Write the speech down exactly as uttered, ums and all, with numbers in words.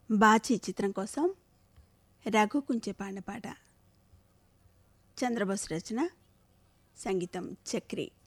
బాచి చిత్రం కోసం రఘు కుంచె పాడిన పాట. చంద్రబోస్ రచన, సంగీతం చక్రి.